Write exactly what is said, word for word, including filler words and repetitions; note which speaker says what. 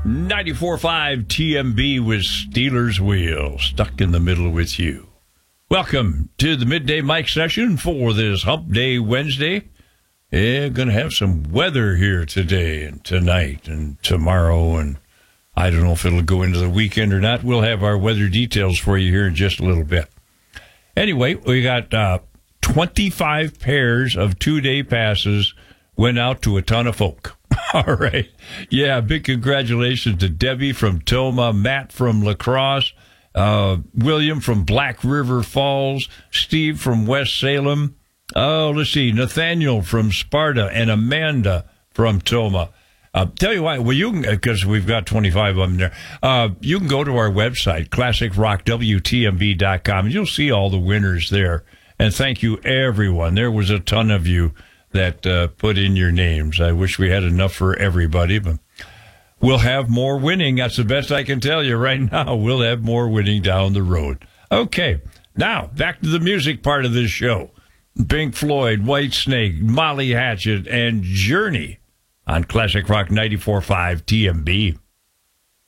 Speaker 1: ninety-four point five T M B with Steelers Wheel, stuck in the middle with you. Welcome to the Midday Mic session for this Hump Day Wednesday. Yeah, going to have some weather here today and tonight and tomorrow, and I don't know if it'll go into the weekend or not. We'll have our weather details for you here in just a little bit. Anyway, we got uh, twenty-five pairs of two-day passes went out to a ton of folk. All right. Yeah, big congratulations to Debbie from Toma, Matt from La Crosse, uh, William from Black River Falls, Steve from West Salem. Oh, let's see, Nathaniel from Sparta and Amanda from Toma. Uh, tell you what, well, you can, because we've got twenty-five of them there, uh, you can go to our website, classic rock w t m b dot com, and you'll see all the winners there. And thank you, everyone. There was a ton of you that uh, put in your names. I wish we had enough for everybody, but we'll have more winning. That's the best I can tell you right now. We'll have more winning down the road. Okay, now back to the music part of this show. Pink Floyd, Whitesnake, Molly Hatchet, and Journey on Classic Rock ninety-four point five T M B.